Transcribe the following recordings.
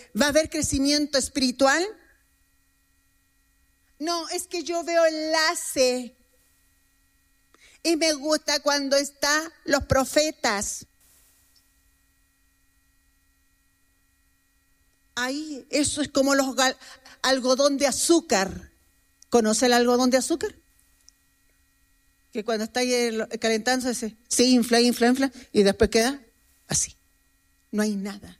¿Va a haber crecimiento espiritual? No, es que yo veo enlace. Y me gusta cuando están los profetas. Ahí, eso es como los algodón de azúcar. ¿Conoce el algodón de azúcar? Que cuando está ahí calentándose, se infla y después queda así. No hay nada.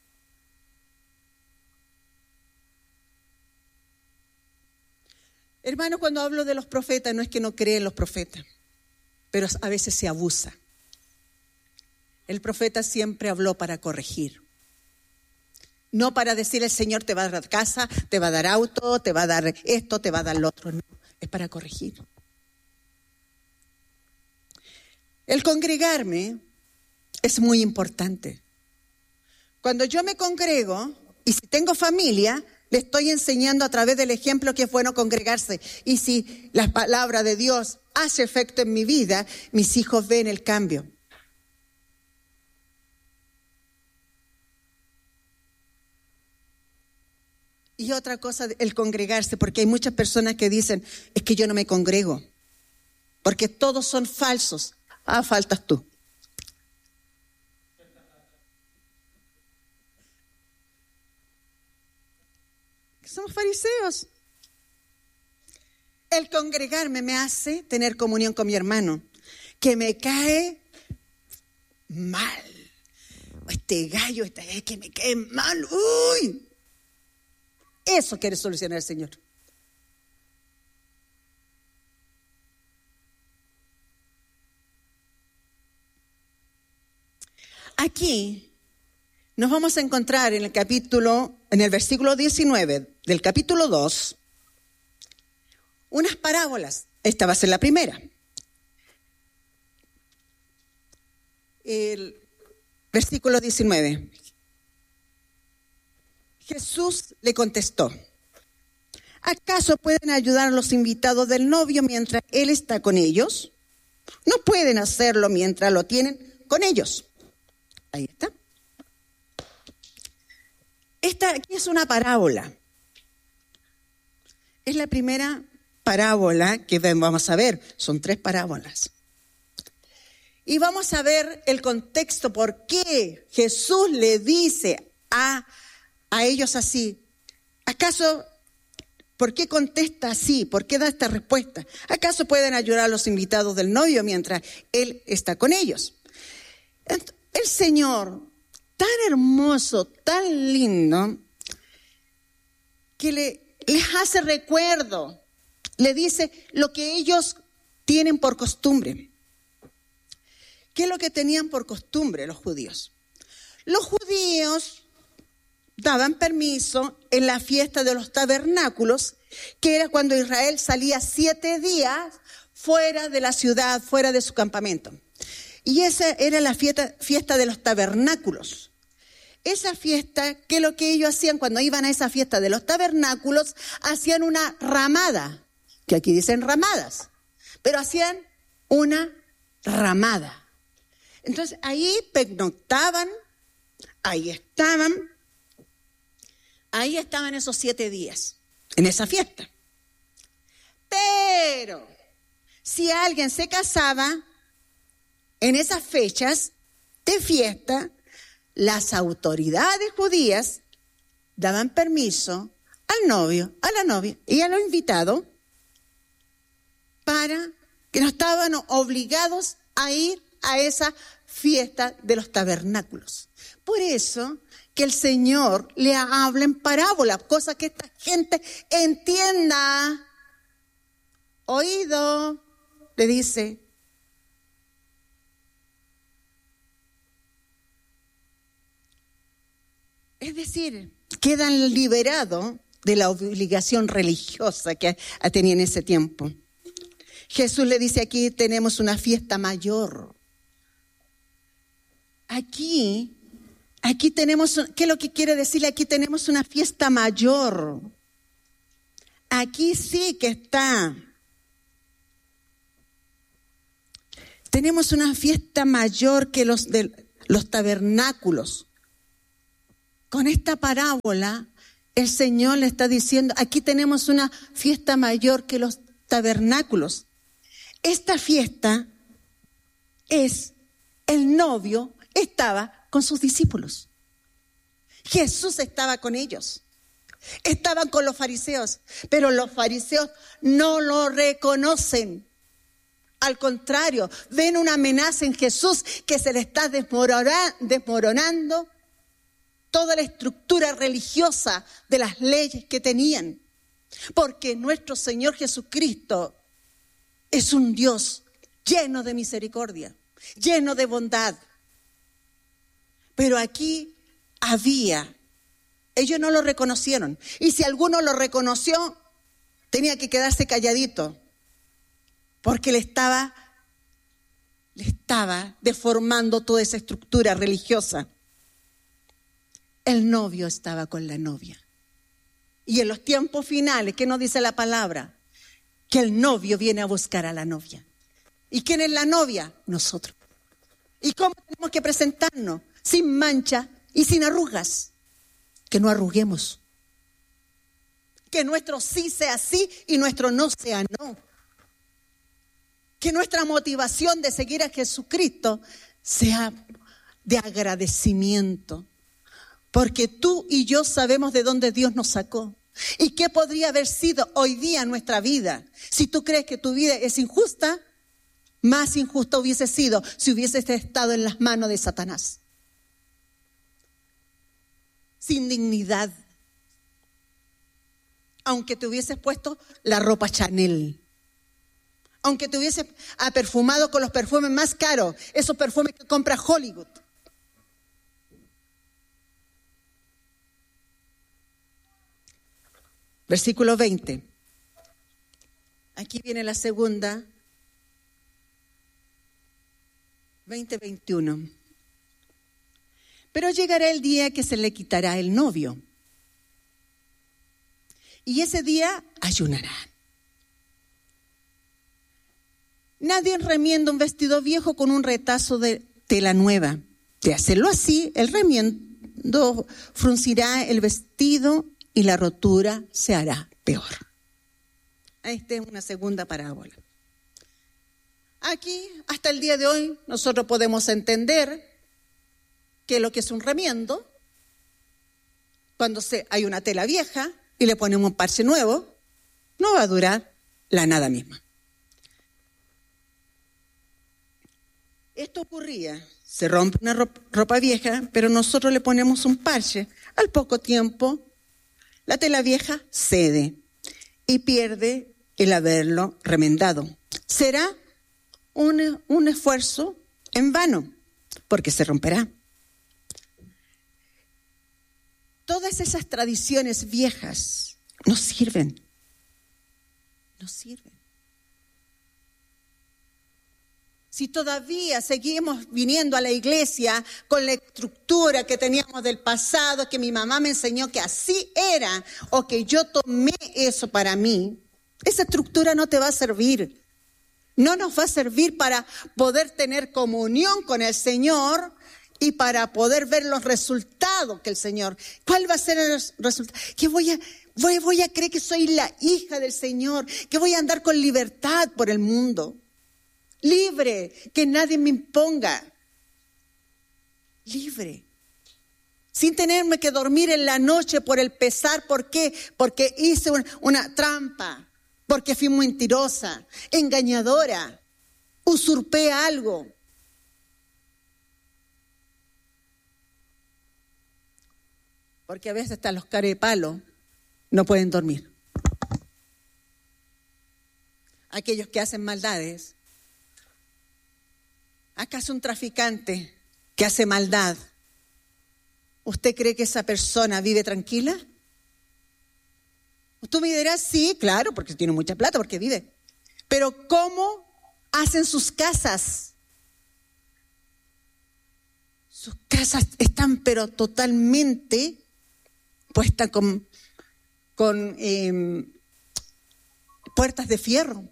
Hermano, cuando hablo de los profetas, no es que no creen los profetas, pero a veces se abusa. El profeta siempre habló para corregir. No para decir el Señor te va a dar casa, te va a dar auto, te va a dar esto, te va a dar lo otro. No, es para corregir. El congregarme es muy importante. Cuando yo me congrego, y si tengo familia, le estoy enseñando a través del ejemplo que es bueno congregarse. Y si la palabra de Dios hace efecto en mi vida, mis hijos ven el cambio. Y otra cosa, el congregarse, porque hay muchas personas que dicen, es que yo no me congrego, porque todos son falsos. Ah, faltas tú. Somos fariseos. El congregarme me hace tener comunión con mi hermano, que me cae mal. Este gallo, que me cae mal. ¡Uy! Eso quiere solucionar el Señor. Aquí nos vamos a encontrar en el versículo 19 del capítulo 2, unas parábolas. Esta va a ser la primera. El versículo 19. Jesús le contestó: ¿acaso pueden ayudar a los invitados del novio mientras él está con ellos? No pueden hacerlo mientras lo tienen con ellos. Ahí está. Esta aquí es una parábola. Es la primera parábola que vamos a ver. Son 3 parábolas. Y vamos a ver el contexto por qué Jesús le dice a ellos así. ¿Acaso, por qué contesta así? ¿Por qué da esta respuesta? ¿Acaso pueden ayudar a los invitados del novio mientras él está con ellos? El Señor, tan hermoso, tan lindo, que les hace recuerdo, le dice lo que ellos tienen por costumbre. ¿Qué es lo que tenían por costumbre los judíos? Los judíos daban permiso en la fiesta de los tabernáculos, que era cuando Israel salía 7 días fuera de la ciudad, fuera de su campamento. Y esa era la fiesta de los tabernáculos. Esa fiesta, que lo que ellos hacían cuando iban a esa fiesta de los tabernáculos, hacían una ramada, que aquí dicen ramadas, pero hacían una ramada. Entonces ahí pernoctaban, ahí estaban esos 7 días, en esa fiesta. Pero si alguien se casaba en esas fechas de fiesta, las autoridades judías daban permiso al novio, a la novia y a los invitados para que no estaban obligados a ir a esa fiesta de los tabernáculos. Por eso que el Señor le habla en parábola, cosa que esta gente entienda. Oído, le dice. Es decir, quedan liberados de la obligación religiosa que tenían en ese tiempo. Jesús le dice: aquí tenemos una fiesta mayor. Aquí tenemos, ¿qué es lo que quiere decirle? Aquí tenemos una fiesta mayor. Aquí sí que está. Tenemos una fiesta mayor que los tabernáculos. Con esta parábola, el Señor le está diciendo, aquí tenemos una fiesta mayor que los tabernáculos. Esta fiesta es, el novio estaba con sus discípulos. Jesús estaba con ellos. Estaban con los fariseos, pero los fariseos no lo reconocen. Al contrario, ven una amenaza en Jesús que se le está desmoronando toda la estructura religiosa de las leyes que tenían. Porque nuestro Señor Jesucristo es un Dios lleno de misericordia, lleno de bondad. Pero aquí ellos no lo reconocieron. Y si alguno lo reconoció, tenía que quedarse calladito, porque le estaba deformando toda esa estructura religiosa. El novio estaba con la novia. Y en los tiempos finales, ¿qué nos dice la palabra? Que el novio viene a buscar a la novia. ¿Y quién es la novia? Nosotros. ¿Y cómo tenemos que presentarnos? Sin mancha y sin arrugas. Que no arruguemos. Que nuestro sí sea sí y nuestro no sea no. Que nuestra motivación de seguir a Jesucristo sea de agradecimiento. Porque tú y yo sabemos de dónde Dios nos sacó. ¿Y qué podría haber sido hoy día nuestra vida? Si tú crees que tu vida es injusta, más injusta hubiese sido si hubieses estado en las manos de Satanás. Sin dignidad. Aunque te hubieses puesto la ropa Chanel. Aunque te hubieses perfumado con los perfumes más caros. Esos perfumes que compra Hollywood. Versículo 20. Aquí viene la segunda. 20-21. Pero llegará el día que se le quitará el novio. Y ese día ayunarán. Nadie remienda un vestido viejo con un retazo de tela nueva. De hacerlo así, el remiendo fruncirá el vestido y la rotura se hará peor. Esta es una segunda parábola. Aquí, hasta el día de hoy, nosotros podemos entender que lo que es un remiendo, cuando hay una tela vieja y le ponemos un parche nuevo, no va a durar la nada misma. Esto ocurría, se rompe una ropa vieja, pero nosotros le ponemos un parche. Al poco tiempo, la tela vieja cede y pierde el haberlo remendado. Será un esfuerzo en vano, porque se romperá. Todas esas tradiciones viejas no sirven. No sirven. Si todavía seguimos viniendo a la iglesia con la estructura que teníamos del pasado, que mi mamá me enseñó que así era, o que yo tomé eso para mí, esa estructura no te va a servir. No nos va a servir para poder tener comunión con el Señor y para poder ver los resultados que el Señor. ¿Cuál va a ser el resultado? Que voy a creer que soy la hija del Señor, que voy a andar con libertad por el mundo. Libre, que nadie me imponga. Libre. Sin tenerme que dormir en la noche por el pesar. ¿Por qué? Porque hice una trampa. Porque fui mentirosa, engañadora, usurpé algo. Porque a veces hasta los carepalos no pueden dormir. Aquellos que hacen maldades. ¿Acaso un traficante que hace maldad, usted cree que esa persona vive tranquila? Tú me dirás, sí, claro, porque tiene mucha plata, porque vive. Pero ¿cómo hacen sus casas? Sus casas están pero totalmente puestas con puertas de fierro.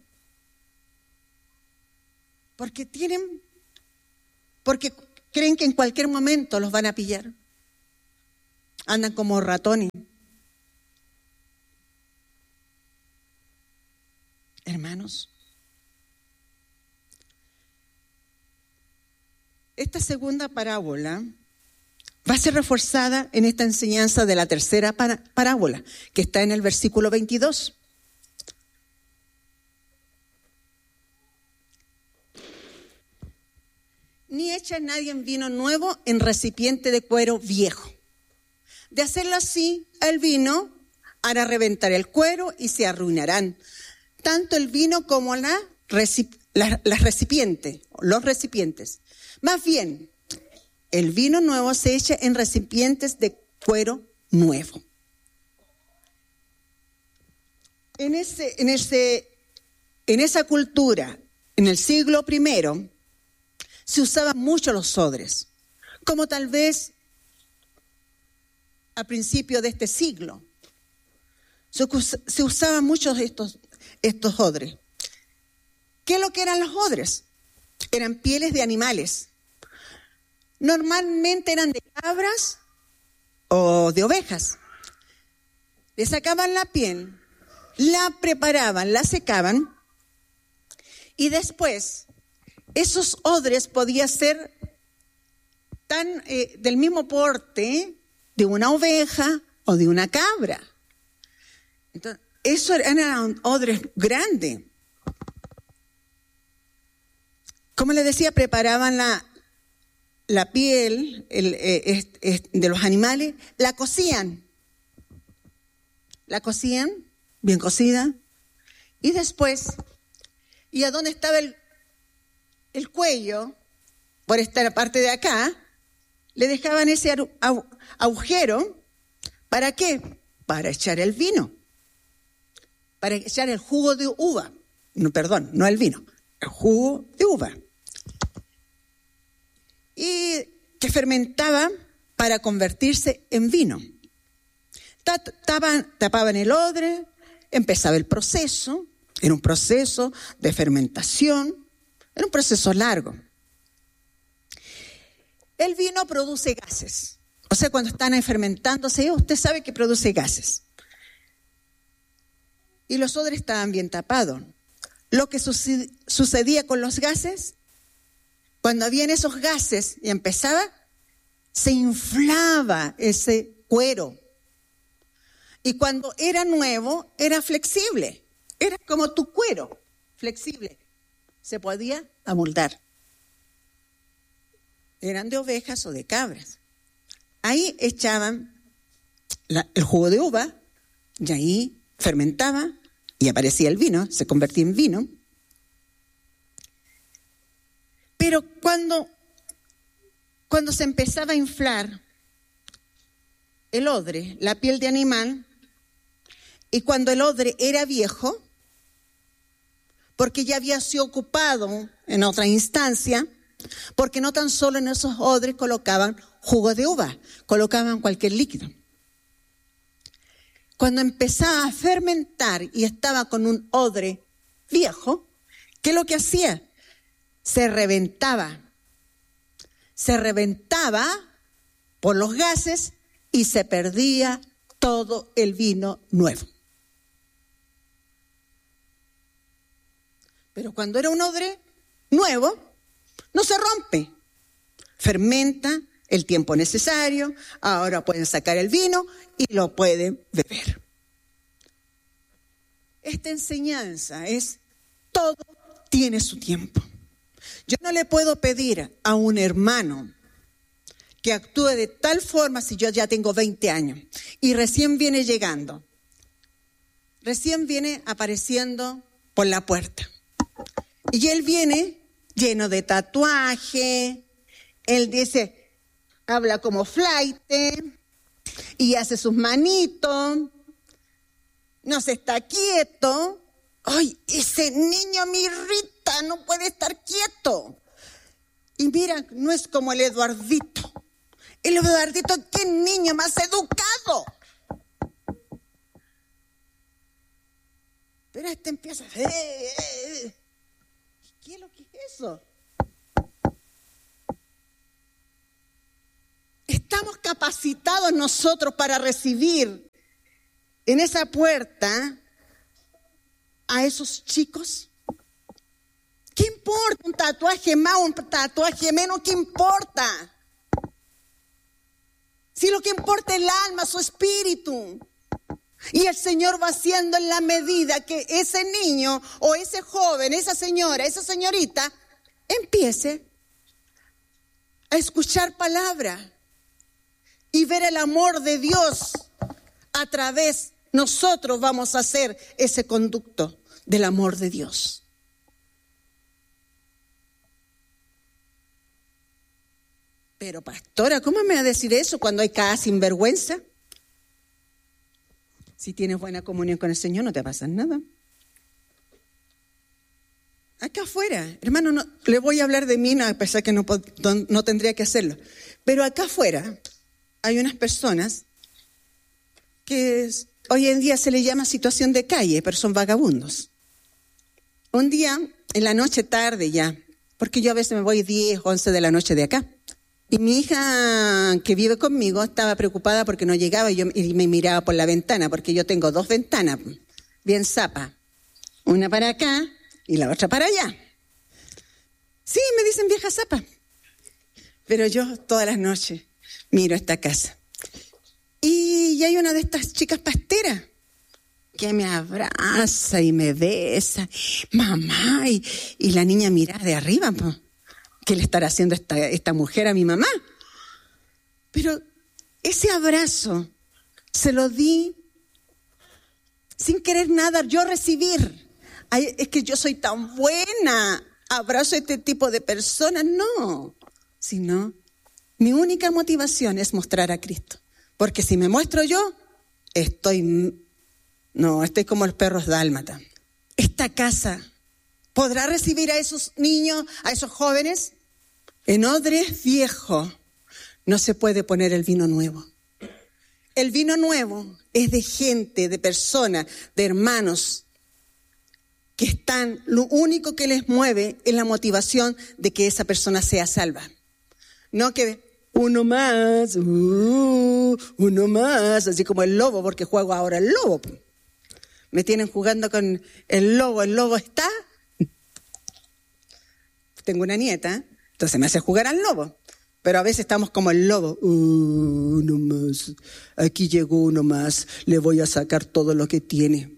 Porque creen que en cualquier momento los van a pillar. Andan como ratones. Hermanos, esta segunda parábola va a ser reforzada en esta enseñanza de la tercera parábola, que está en el versículo 22. Ni echa nadie en vino nuevo en recipiente de cuero viejo. De hacerlo así, el vino hará reventar el cuero y se arruinarán tanto el vino como los recipientes. Más bien, el vino nuevo se echa en recipientes de cuero nuevo. En esa cultura, en el siglo I, se usaban mucho los odres, como tal vez a principios de este siglo. Se usaban muchos estos odres. ¿Qué es lo que eran los odres? Eran pieles de animales. Normalmente eran de cabras o de ovejas. Le sacaban la piel, la preparaban, la secaban y después esos odres podían ser del mismo porte de una oveja o de una cabra. Entonces, eso eran odres grandes. Como les decía, preparaban la piel de los animales, la cocían bien cocida, y después, ¿y a dónde estaba el cuello? Por esta parte de acá, le dejaban ese agujero. ¿Para qué? Para echar el vino, para echar el jugo de uva. No, perdón, no el vino, el jugo de uva. Y que fermentaba para convertirse en vino. Tapaban el odre, empezaba el proceso. Era un proceso de fermentación, era un proceso largo. El vino produce gases. O sea, cuando están fermentándose, usted sabe que produce gases. Y los odres estaban bien tapados. Lo que sucedía con los gases, cuando habían esos gases y empezaba, se inflaba ese cuero. Y cuando era nuevo, era flexible. Era como tu cuero, flexible. Se podía amoldar. Eran de ovejas o de cabras. Ahí echaban el jugo de uva y ahí fermentaba y aparecía el vino, se convertía en vino. Pero cuando se empezaba a inflar el odre, la piel de animal, y cuando el odre era viejo, porque ya había sido ocupado en otra instancia, porque no tan solo en esos odres colocaban jugo de uva, colocaban cualquier líquido. Cuando empezaba a fermentar y estaba con un odre viejo, ¿qué es lo que hacía? Se reventaba por los gases y se perdía todo el vino nuevo. Pero cuando era un odre nuevo, no se rompe. Fermenta el tiempo necesario, ahora pueden sacar el vino y lo pueden beber. Esta enseñanza es, todo tiene su tiempo. Yo no le puedo pedir a un hermano que actúe de tal forma si yo ya tengo 20 años y recién viene llegando, recién viene apareciendo por la puerta. Y él viene lleno de tatuaje, él dice, habla como flaite y hace sus manitos, no se está quieto. ¡Ay, ese niño me irrita, no puede estar quieto! Y mira, no es como el Eduardito. El Eduardito, ¡qué niño más educado! Pero este empieza, ¿qué es lo que es eso? Estamos capacitados nosotros para recibir en esa puerta a esos chicos? ¿Qué importa? Un tatuaje más, un tatuaje menos, ¿qué importa? Si lo que importa es el alma, su espíritu. Y el Señor va haciendo en la medida que ese niño o ese joven, esa señora, esa señorita, empiece a escuchar palabra y ver el amor de Dios a través. Nosotros vamos a hacer ese conducto del amor de Dios. Pero pastora, ¿cómo me va a decir eso cuando hay cada sinvergüenza? Si tienes buena comunión con el Señor, no te pasa nada. Acá afuera, hermano, no, le voy a hablar de mí, a pesar que no tendría que hacerlo. Pero acá afuera hay unas personas que hoy en día se les llama situación de calle, pero son vagabundos. Un día, en la noche tarde ya, porque yo a veces me voy 10, 11 de la noche de acá. Y mi hija que vive conmigo estaba preocupada porque no llegaba y me miraba por la ventana, porque yo tengo 2 ventanas, bien zapa. Una para acá y la otra para allá. Sí, me dicen vieja zapa. Pero yo todas las noches miro esta casa. Y hay una de estas chicas pasteras que me abraza y me besa. Mamá, y la niña mira de arriba, pues. ¿Qué le estará haciendo esta mujer a mi mamá? Pero ese abrazo se lo di sin querer nada, yo recibir. Ay, es que yo soy tan buena, abrazo a este tipo de personas. No, sino mi única motivación es mostrar a Cristo. Porque si me muestro yo, estoy como los perros dálmatas. Esta casa ¿podrá recibir a esos niños, a esos jóvenes? En odres viejos no se puede poner el vino nuevo. El vino nuevo es de gente, de personas, de hermanos que están, lo único que les mueve es la motivación de que esa persona sea salva. No que uno más, así como el lobo, porque juego ahora el lobo. Me tienen jugando con el lobo está. Tengo una nieta, entonces me hace jugar al lobo. Pero a veces estamos como el lobo. Uno más, aquí llegó uno más, le voy a sacar todo lo que tiene.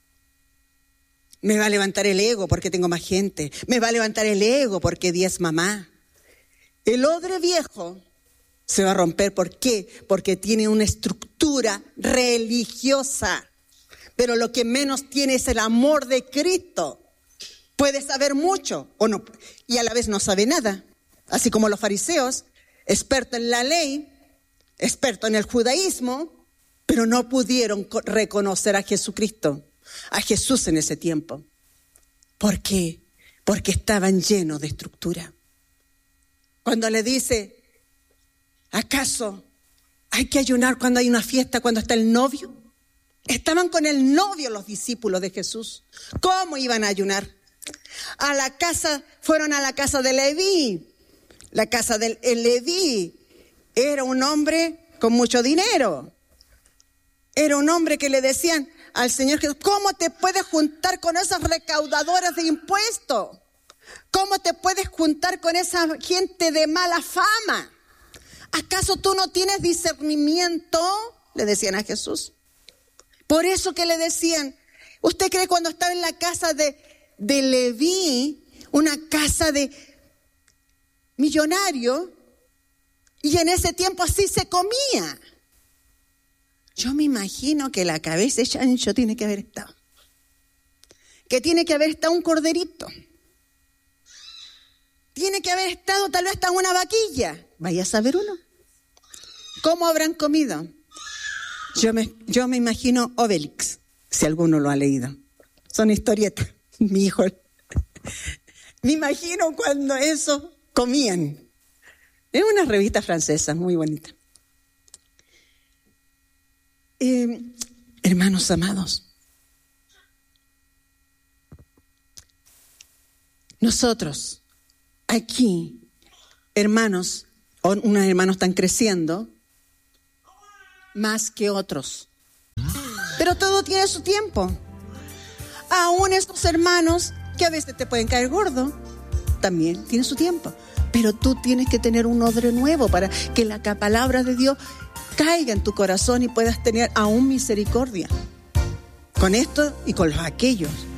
Me va a levantar el ego porque tengo más gente. Me va a levantar el ego porque 10 mamá. El odre viejo se va a romper. ¿Por qué? Porque tiene una estructura religiosa. Pero lo que menos tiene es el amor de Cristo. Puede saber mucho o no, y a la vez no sabe nada. Así como los fariseos, expertos en la ley, expertos en el judaísmo, pero no pudieron reconocer a Jesucristo, a Jesús en ese tiempo. ¿Por qué? Porque estaban llenos de estructura. Cuando le dice, ¿acaso hay que ayunar cuando hay una fiesta, cuando está el novio? Estaban con el novio los discípulos de Jesús. ¿Cómo iban a ayunar? Fueron a la casa de Leví. La casa de Leví era un hombre con mucho dinero. Era un hombre que le decían al Señor Jesús, ¿cómo te puedes juntar con esas recaudadoras de impuestos? ¿Cómo te puedes juntar con esa gente de mala fama? ¿Acaso tú no tienes discernimiento? Le decían a Jesús. Por eso que le decían, ¿usted cree cuando estaba en la casa de Leví, una casa de millonario, y en ese tiempo así se comía? Yo me imagino que la cabeza de chancho tiene que haber estado. Que tiene que haber estado un corderito. Tiene que haber estado tal vez hasta una vaquilla. Vaya a saber uno. ¿Cómo habrán comido? Yo me imagino Obelix, si alguno lo ha leído. Son historietas. Mi hijo. Me imagino cuando eso comían. Es una revista francesa muy bonita. Hermanos amados, nosotros aquí, hermanos, unos hermanos están creciendo, más que otros. Pero todo tiene su tiempo. Aún estos hermanos que a veces te pueden caer gordo, también tiene su tiempo. Pero tú tienes que tener un odre nuevo para que la palabra de Dios caiga en tu corazón y puedas tener aún misericordia con esto y con los aquellos.